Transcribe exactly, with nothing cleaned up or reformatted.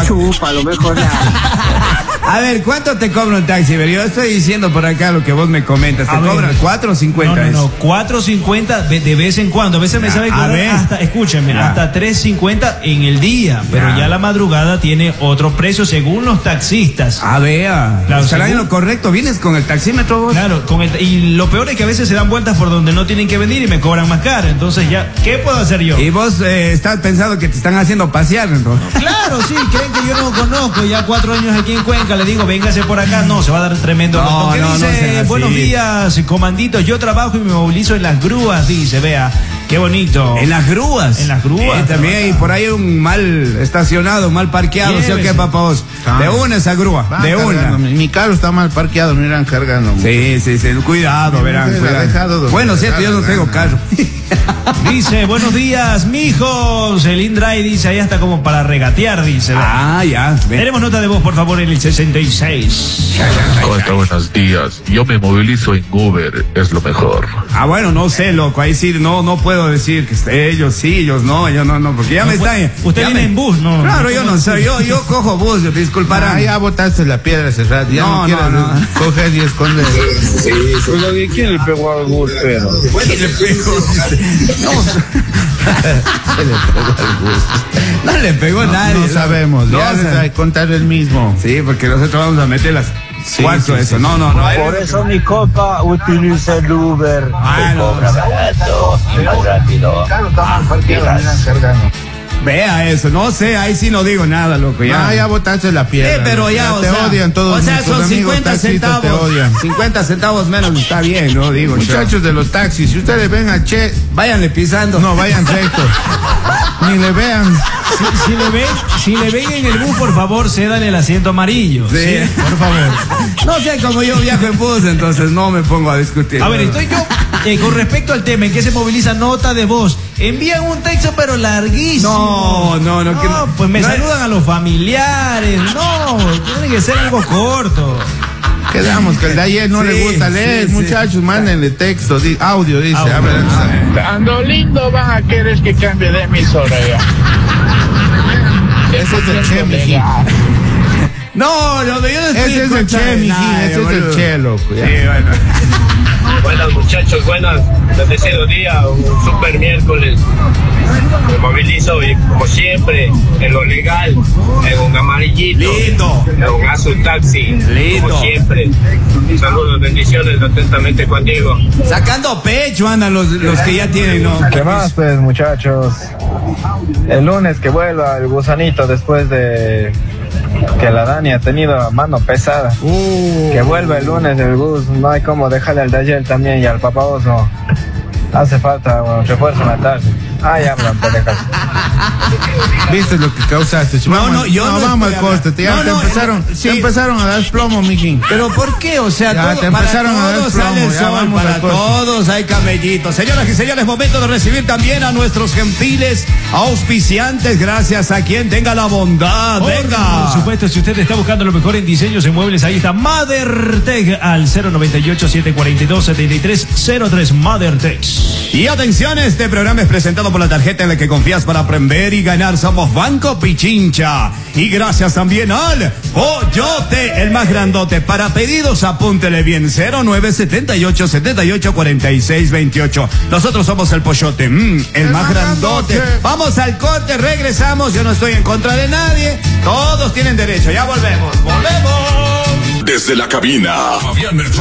chupa, a lo mejor ya. A ver, ¿cuánto te cobra un taxi? Yo estoy diciendo por acá lo que vos me comentas. ¿Te A cobran ver. cuatro o cincuenta? No, no, no, cuatro cincuenta de, de vez en cuando. A veces me Ya, sabe a cobrar ver. hasta, escúchenme, Ya. hasta tres cincuenta en el día. Pero Ya. ya la madrugada tiene otro precio según los taxistas. Ah, vea. Claro, ¿Estará en según- lo correcto? ¿Vienes con el taxímetro vos? Claro, con el, y lo peor es que a veces se dan vueltas por donde no tienen que venir y me cobran más caro. Entonces ya, ¿qué puedo hacer yo? Y vos eh, estás pensando que te están haciendo pasear, entonces. Claro, sí, creen que yo no conozco. Ya cuatro años aquí en Cuenca, le digo, véngase por acá. No, se va a dar tremendo. No, golpe. ¿Qué no, no dice? sean así. Buenos días, comanditos. Yo trabajo y me movilizo en las grúas, dice, vea. Qué bonito. En las grúas. En las grúas. Eh, también hay por ahí un mal estacionado, mal parqueado. ¿Sí o qué, Llévese. papá vos? Ah. De una esa grúa, Van de cargando. una. Mi, mi carro está mal parqueado, me irán cargando. Sí, sí, sí. Cuidado, verán. Sí, la cuidado. he dejado donde Bueno, la cierto, yo no dejaron, tengo ah. carro. Dice, buenos días, mijos. El Indray dice, ahí está como para regatear, dice. vea. Ah, ya. Ven. Tenemos nota de voz, por favor, en el sesenta y seis. ¿Cómo está? Buenos días. Yo me movilizo en Uber, es lo mejor. Ah, bueno, no sé, loco. Ahí sí, no, no puedo decir que ellos sí, ellos no, yo no, no, porque ya No, me pues, están. usted ya viene me- en bus, ¿no? Claro, yo no sé, yo, yo cojo bus, disculparán. Ah, ya botaste la piedra hace rato, ya No, no, quieres no, no. coger y esconder. Oiga, ¿de quién le pegó al bus, pero? Bueno, le pegó, dice. No, Se le pegó al gusto. no le pegó No, nadie. no sabemos, No, ya o se sea, sabe contar el mismo. sí, porque nosotros vamos a meter las Sí, cuarto sí, eso. sí, no, sí. no, no. Por eso mi copa utiliza el Uber. Ah, no. Cobra barato y más rápido. Claro, está mal parqueado, me irán cargando. Vea eso, no sé, ahí sí no digo nada, loco. Ya, Ah, ya botaste la piedra. Eh, pero ya, o te sea, odian todos. O sea, nuestros son amigos cincuenta taxistas centavos. te odian. cincuenta centavos menos está bien, ¿no? Digo, Muchachos de los taxis, si ustedes ven a Che, váyanle pisando. no vayan recto. Ni le vean. Si, si le ven, si le ven en el bus, por favor, cédale el asiento amarillo. Sí. Por favor. No sé, como yo viajo en bus, entonces no me pongo a discutir. A ver, estoy yo. eh, con respecto al tema en que se moviliza nota de voz, envían un texto pero larguísimo. No, no, no, que no- pues me no es- saludan a los familiares. No, tiene que ser algo corto. Quedamos que el de ayer no Sí, le gusta leer, sí, sí. muchachos, mándenle texto, di- audio, dice. Audio. A ver, a ver. Ando lindo, van a querer que cambie de emisora ya. Ese es el Che, mijí. No, no, yo no estoy Ese en es el contra Che, de mijí. nadie, Ese es el boludo. Che, loco. ya. Sí, bueno. Buenas muchachos, buenas. Bendecido día, un super miércoles. Me movilizo y como siempre, en lo legal, en un amarillito. Lindo. En un azul taxi. Lindo. Como siempre. Saludos, bendiciones, atentamente contigo. Sacando pecho andan los, los que ya tienen, ¿no? ¿Qué más, pues, muchachos? El lunes que vuelva el gusanito después de que la Dani ha tenido mano pesada. Uh. Que vuelva el lunes el bus, no hay como dejarle al de ayer también y al papá oso. Hace falta un refuerzo en la tarde. Ay, hablan, pendejas. ¿Viste lo que causaste? No, Vamos, no, yo no vamos estoy al corte. Te, ya hablando. te No, no, empezaron, eh, sí. te empezaron a dar plomo, mijín. Pero ¿por qué? O sea, Ya, todo, te empezaron para a dar todos plomo, sale el ya sol, vamos para al corte. todos hay camellitos. Señoras y señores, momento de recibir también a nuestros gentiles auspiciantes, gracias a quien tenga la bondad. Venga. Por supuesto, si usted está buscando lo mejor en diseños en muebles, ahí está MotherTech al cero noventa y ocho, siete cuarenta y dos, setenta y tres cero tres MotherTech. Y atención, este programa es presentado por la tarjeta en la que confías para aprender y ganar. Somos Banco Pichincha. Y gracias también al Pollote, el más grandote. Para pedidos, apúntele bien, cero nueve setenta y ocho, setenta y ocho, cuarenta y seis, veintiocho. Nosotros somos el Pollote, mm, el, más grandote. grandote. Vamos al corte, regresamos. Yo no estoy en contra de nadie. Todos tienen derecho. Ya volvemos. Volvemos. Desde la cabina, Fabián Mercado.